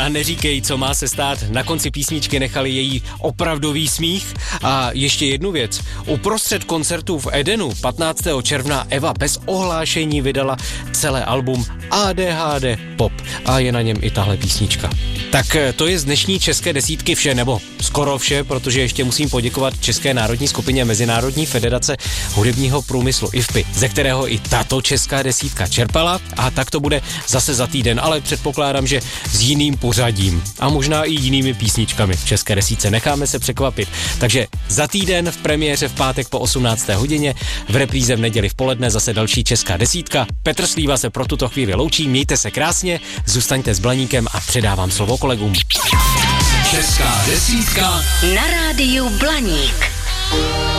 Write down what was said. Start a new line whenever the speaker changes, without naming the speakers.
a neříkej, co má se stát. Na konci písničky nechali její opravdový smích. A ještě jednu věc. Uprostřed koncertu v Edenu 15. června Eva bez ohlášení vydala celé album ADHD Pop. A je na něm i tahle písnička. Tak to je z dnešní české desítky vše, nebo skoro vše, protože ještě musím poděkovat České národní skupině Mezinárodní federace hudebního průmyslu IFPI, ze kterého i tato česká desítka čerpala, a tak to bude zase za týden, ale předpokládám, že s jiným pořadím a možná i jinými písničkami v české desítce. Necháme se překvapit. Takže za týden v premiéře v pátek po 18. hodině, v repríze v neděli v poledne zase další česká desítka. Petr Slíva se pro tuto chvíli loučí, mějte se krásně, zůstaňte s Blaníkem a předávám slovo kolegům.
Česká desítka
na rádiu Blaník.